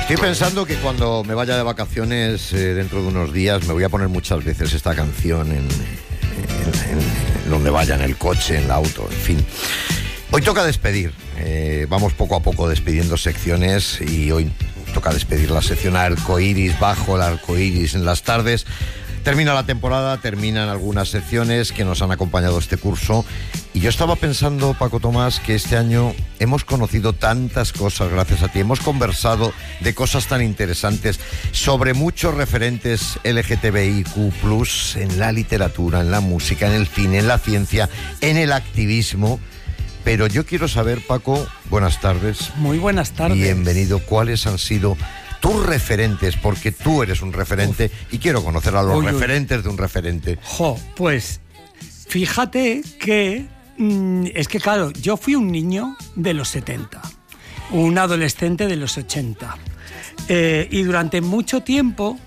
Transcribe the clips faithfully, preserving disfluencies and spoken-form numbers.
Estoy pensando que cuando me vaya de vacaciones eh, dentro de unos días me voy a poner muchas veces esta canción en, en, en, en donde vaya, en el coche, en el auto, en fin. Hoy toca despedir, eh, vamos poco a poco despidiendo secciones y hoy toca despedir la sección Arcoiris, bajo el arcoiris en las tardes. Termina la temporada, terminan algunas secciones que nos han acompañado este curso y yo estaba pensando, Paco Tomás, que este año hemos conocido tantas cosas gracias a ti, hemos conversado de cosas tan interesantes sobre muchos referentes L G T B I Q plus, en la literatura, en la música, en el cine, en la ciencia, en el activismo. Pero yo quiero saber, Paco, buenas tardes. Muy buenas tardes. Bienvenido. ¿Cuáles han sido tus referentes? Porque tú eres un referente. Uf. Y quiero conocer a los uy, referentes uy. de un referente. Jo, pues fíjate que mmm, es que claro, yo fui un niño de los setenta, un adolescente de los ochenta, eh, y durante mucho tiempo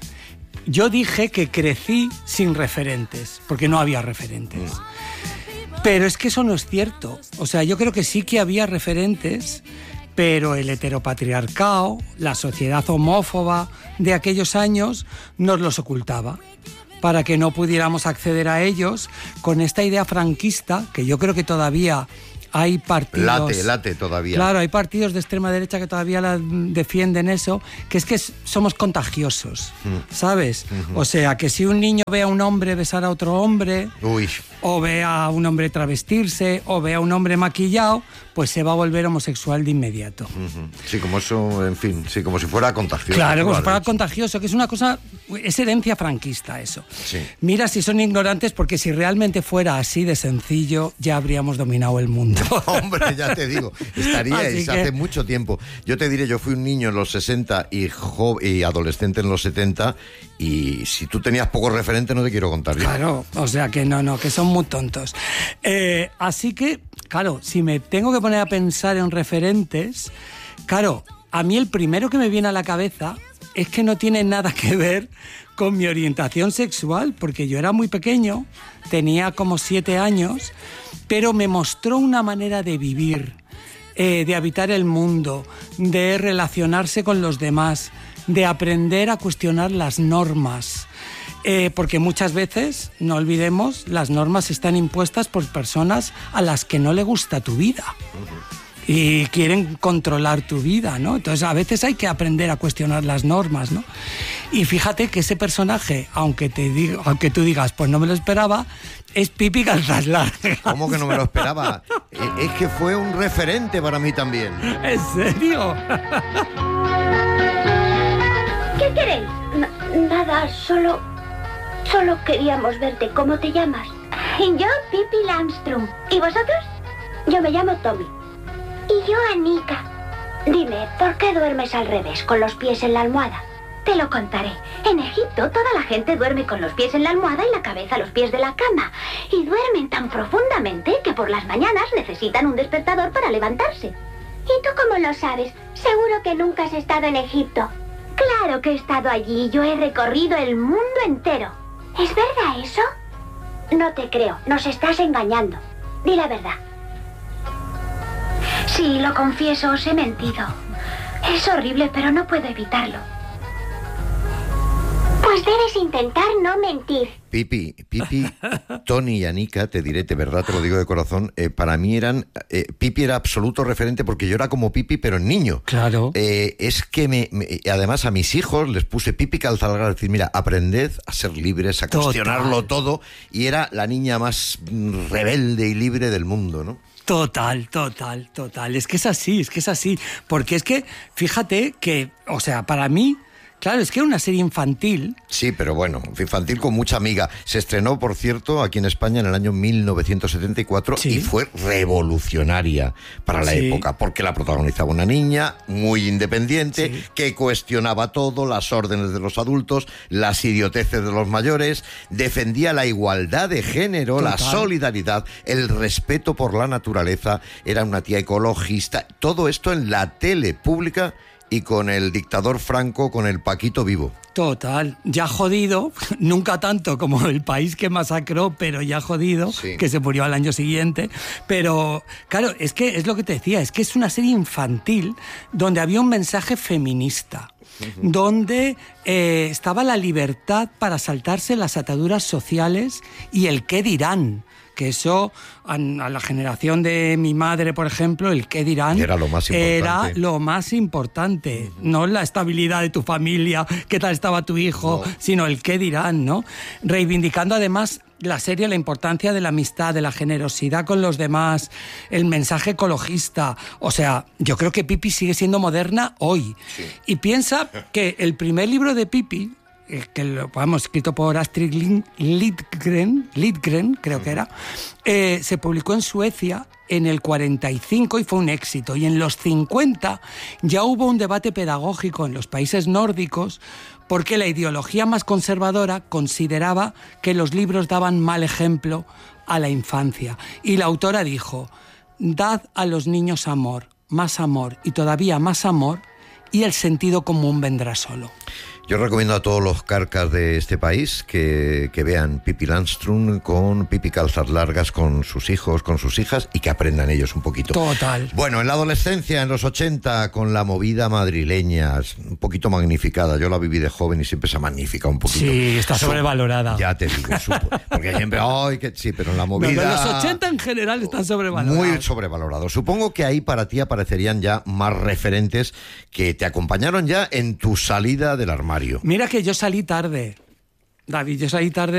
yo dije que crecí sin referentes, porque no había referentes. Mm. Pero es que eso no es cierto. O sea, yo creo que sí que había referentes, pero el heteropatriarcado, la sociedad homófoba de aquellos años nos los ocultaba para que no pudiéramos acceder a ellos con esta idea franquista, que yo creo que todavía hay partidos... Late, late todavía. Claro, hay partidos de extrema derecha que todavía la defienden eso, que es que somos contagiosos, mm. ¿sabes? Uh-huh. O sea, que si un niño ve a un hombre besar a otro hombre... Uy... o ve a un hombre travestirse, o ve a un hombre maquillado, pues se va a volver homosexual de inmediato. Uh-huh. Sí, como eso, en fin, sí, como si fuera contagioso. Claro, como si fuera contagioso, que es una cosa, es herencia franquista eso. Sí. Mira si son ignorantes, porque si realmente fuera así de sencillo, ya habríamos dominado el mundo. Hombre, ya te digo, estaríais que... hace mucho tiempo. Yo te diré, yo fui un niño en los sesenta y, jo- y adolescente en los setenta, y si tú tenías pocos referentes no te quiero contar yo. Claro, o sea que no, no, que son muy tontos. Eh, así que, claro, si me tengo que poner a pensar en referentes, claro, a mí el primero que me viene a la cabeza es que no tiene nada que ver con mi orientación sexual, porque yo era muy pequeño, tenía como siete años, pero me mostró una manera de vivir, eh, de habitar el mundo, de relacionarse con los demás, de aprender a cuestionar las normas. Eh, porque muchas veces, no olvidemos, las normas están impuestas por personas a las que no le gusta tu vida. Uh-huh. Y quieren controlar tu vida, ¿no? Entonces, a veces hay que aprender a cuestionar las normas, ¿no? Y fíjate que ese personaje, aunque te diga, aunque tú digas, pues no me lo esperaba, es Pipi Calzas Largas. ¿Cómo que no me lo esperaba? Es que fue un referente para mí también. ¿En serio? ¿Qué queréis? N- nada, solo... Solo queríamos verte. ¿Cómo te llamas? Yo, Pippi Langström. ¿Y vosotros? Yo me llamo Tommy. Y yo, Anika. Dime, ¿por qué duermes al revés, con los pies en la almohada? Te lo contaré. En Egipto, toda la gente duerme con los pies en la almohada y la cabeza a los pies de la cama. Y duermen tan profundamente que por las mañanas necesitan un despertador para levantarse. ¿Y tú cómo lo sabes? Seguro que nunca has estado en Egipto. Claro que he estado allí. Yo he recorrido el mundo entero. ¿Es verdad eso? No te creo. Nos estás engañando. Di la verdad. Sí, lo confieso, os he mentido. Es horrible, pero no puedo evitarlo. Pues debes intentar no mentir. Pipi, Pipi, Tony y Anika, te diré, de verdad, te lo digo de corazón, eh, para mí eran... Eh, Pipi era absoluto referente porque yo era como Pipi, pero niño. Claro. Eh, es que me, me... Además, a mis hijos les puse Pipi Calzas Largas, decir, mira, aprended a ser libres, a Total. cuestionarlo todo, y era la niña más rebelde y libre del mundo, ¿no? Total, total, total. Es que es así, es que es así. Porque es que, fíjate que, o sea, para mí... Claro, es que era una serie infantil. Sí, pero bueno, infantil con mucha amiga. Se estrenó, por cierto, aquí en España en el año mil novecientos setenta y cuatro, sí. Y fue revolucionaria para la sí. época, porque la protagonizaba una niña muy independiente, sí. que cuestionaba todo, las órdenes de los adultos, las idioteces de los mayores, defendía la igualdad de género, total. La solidaridad, el respeto por la naturaleza, era una tía ecologista. Todo esto en la tele pública y con el dictador Franco, con el Paquito vivo. Total, ya jodido, nunca tanto como el país que masacró, pero ya jodido, sí. que se murió al año siguiente. Pero, claro, es que es lo que te decía, es que es una serie infantil donde había un mensaje feminista, uh-huh. donde eh, estaba la libertad para saltarse las ataduras sociales y el qué dirán. Que eso, a la generación de mi madre, por ejemplo, el qué dirán era lo más importante. Era lo más importante. Uh-huh. No la estabilidad de tu familia, qué tal estaba tu hijo, no. sino el qué dirán, ¿no? Reivindicando además la serie la importancia de la amistad, de la generosidad con los demás, el mensaje ecologista. O sea, yo creo que Pipi sigue siendo moderna hoy. Sí. Y piensa que el primer libro de Pipi, que lo hemos escrito por Astrid Lindgren, Lindgren creo que era, eh, se publicó en Suecia en el cuarenta y cinco y fue un éxito. Y en los cincuenta ya hubo un debate pedagógico en los países nórdicos porque la ideología más conservadora consideraba que los libros daban mal ejemplo a la infancia. Y la autora dijo, dad a los niños amor, más amor y todavía más amor, y el sentido común vendrá solo. Yo recomiendo a todos los carcas de este país que, que vean Pippi Landström con Pippi Calzas Largas con sus hijos, con sus hijas y que aprendan ellos un poquito. Total. Bueno, en la adolescencia, en los ochenta, con la movida madrileña, un poquito magnificada. Yo la viví de joven y siempre se magnifica un poquito. Sí, está sobrevalorada. Ya te digo, supo, porque siempre, ay, que sí, pero en la movida... No, los ochenta en general están sobrevalorados. Muy sobrevalorados. Supongo que ahí para ti aparecerían ya más referentes que te acompañaron ya en tu salida del armario. Mira que yo salí tarde, David, yo salí tarde